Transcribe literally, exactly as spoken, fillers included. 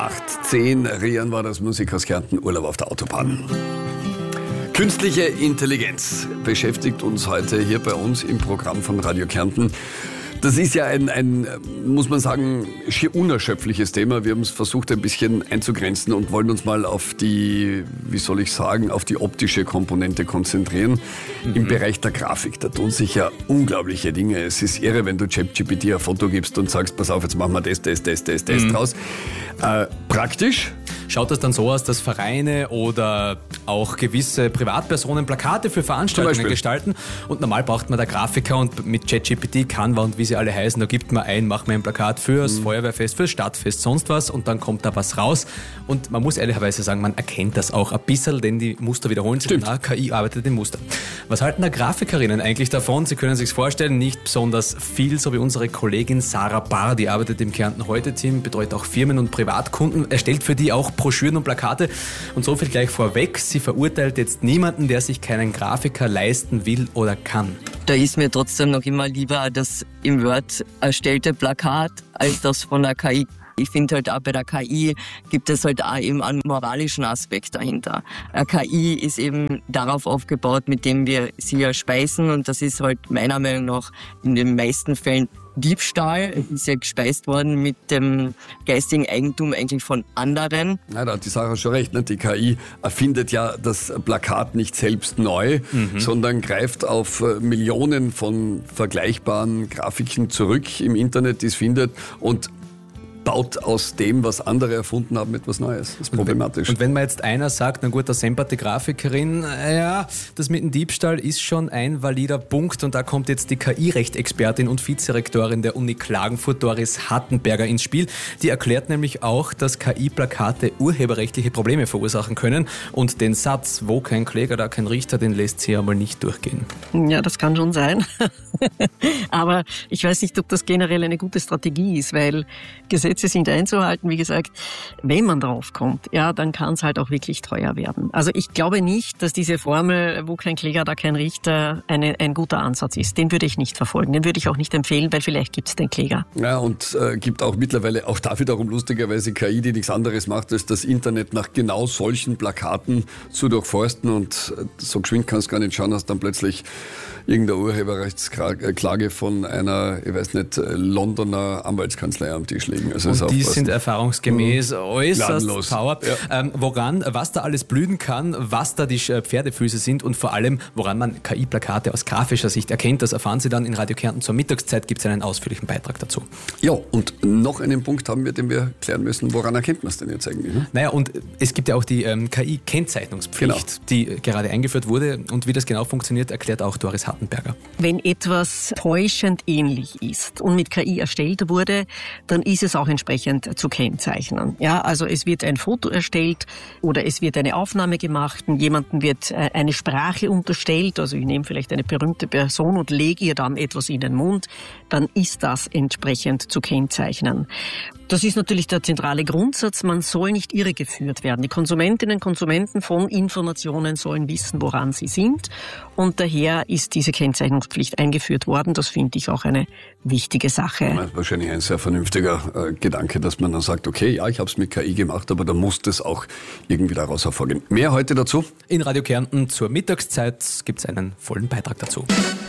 acht zehn. Rian war das, Musik aus Kärnten, Urlaub auf der Autobahn. Künstliche Intelligenz beschäftigt uns heute hier bei uns im Programm von Radio Kärnten. Das ist ja ein, ein, muss man sagen, schier unerschöpfliches Thema. Wir haben es versucht, ein bisschen einzugrenzen und wollen uns mal auf die, wie soll ich sagen, auf die optische Komponente konzentrieren. Mhm. Im Bereich der Grafik, da tun sich ja unglaubliche Dinge. Es ist irre, wenn du ChatGPT ein Foto gibst und sagst, pass auf, jetzt machen wir das, das, das, das, das mhm. draus. Äh, praktisch. Schaut das dann so aus, dass Vereine oder auch gewisse Privatpersonen Plakate für Veranstaltungen gestalten und normal braucht man da Grafiker und mit ChatGPT, Canva und wie sie alle heißen, da gibt man ein, macht man ein Plakat fürs mhm. Feuerwehrfest, fürs Stadtfest, sonst was und dann kommt da was raus und man muss ehrlicherweise sagen, man erkennt das auch ein bisschen, denn die Muster wiederholen sich. Na, K I arbeitet in Mustern. Was halten da Grafikerinnen eigentlich davon? Sie können sich vorstellen, nicht besonders viel, so wie unsere Kollegin Sarah Barr, die arbeitet im Kärnten-Heute-Team, betreut auch Firmen und Privatkunden, erstellt für die auch Broschüren und Plakate und so viel gleich vorweg. Sie verurteilt jetzt niemanden, der sich keinen Grafiker leisten will oder kann. Da ist mir trotzdem noch immer lieber das im Word erstellte Plakat als das von der K I. Ich finde halt auch bei der K I gibt es halt auch eben einen moralischen Aspekt dahinter. Eine K I ist eben darauf aufgebaut, mit dem wir sie ja speisen und das ist halt meiner Meinung nach in den meisten Fällen Diebstahl. Es ist ja gespeist worden mit dem geistigen Eigentum eigentlich von anderen. Ja, da hat die Sarah schon recht. Ne? Die K I erfindet ja das Plakat nicht selbst neu, mhm. sondern greift auf Millionen von vergleichbaren Grafiken zurück im Internet, die es findet und baut aus dem, was andere erfunden haben, etwas Neues. Das ist problematisch. Und wenn man jetzt einer sagt, na gut, da sempert die Grafikerin, ja, das mit dem Diebstahl ist schon ein valider Punkt und da kommt jetzt die K I-Rechtsexpertin und Vizerektorin der Uni Klagenfurt, Doris Hartenberger, ins Spiel. Die erklärt nämlich auch, dass K I-Plakate urheberrechtliche Probleme verursachen können und den Satz, wo kein Kläger, da kein Richter, den lässt sie ja mal nicht durchgehen. Ja, das kann schon sein. Aber ich weiß nicht, ob das generell eine gute Strategie ist, weil Gesetze sind einzuhalten, wie gesagt, wenn man drauf kommt, ja, dann kann es halt auch wirklich teuer werden. Also ich glaube nicht, dass diese Formel, wo kein Kläger, da kein Richter, eine, ein guter Ansatz ist. Den würde ich nicht verfolgen, den würde ich auch nicht empfehlen, weil vielleicht gibt es den Kläger. Ja, und äh, gibt auch mittlerweile, auch da wiederum lustigerweise K I, die nichts anderes macht, als das Internet nach genau solchen Plakaten zu durchforsten und äh, so geschwind kannst du gar nicht schauen, hast dann plötzlich irgendeine Urheberrechtsklage von einer, ich weiß nicht, Londoner Anwaltskanzlei am Tisch liegen. Also und die sind erfahrungsgemäß mhm. äußerst Ladenlos. Power. Ja. Ähm, woran, was da alles blühen kann, was da die Pferdefüße sind und vor allem, woran man K I-Plakate aus grafischer Sicht erkennt, das erfahren Sie dann in Radio Kärnten zur Mittagszeit, gibt es einen ausführlichen Beitrag dazu. Ja, und noch einen Punkt haben wir, den wir klären müssen, woran erkennt man es denn jetzt eigentlich? Ne? Naja, und es gibt ja auch die ähm, K I-Kennzeichnungspflicht, genau. die gerade eingeführt wurde und wie das genau funktioniert, erklärt auch Doris Hartenberger. Wenn etwas täuschend ähnlich ist und mit K I erstellt wurde, dann ist es auch entsprechend zu kennzeichnen. Ja, also es wird ein Foto erstellt oder es wird eine Aufnahme gemacht und jemandem wird eine Sprache unterstellt, also ich nehme vielleicht eine berühmte Person und lege ihr dann etwas in den Mund, dann ist das entsprechend zu kennzeichnen. Das ist natürlich der zentrale Grundsatz, man soll nicht irregeführt werden. Die Konsumentinnen und Konsumenten von Informationen sollen wissen, woran sie sind und daher ist diese Kennzeichnungspflicht eingeführt worden. Das finde ich auch eine wichtige Sache. Ja, wahrscheinlich ein sehr vernünftiger äh, Gedanke, dass man dann sagt, okay, ja, ich habe es mit K I gemacht, aber da muss das auch irgendwie daraus hervorgehen. Mehr heute dazu? In Radio Kärnten zur Mittagszeit gibt es einen vollen Beitrag dazu.